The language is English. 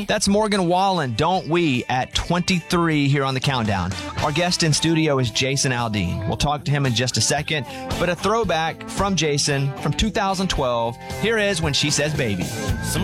That's Morgan Wallen, Don't We, at 23 here on the Countdown. Our guest in studio is Jason Aldean. We'll talk to him in just a second, but a throwback from Jason from 2012. Here is When She Says Baby.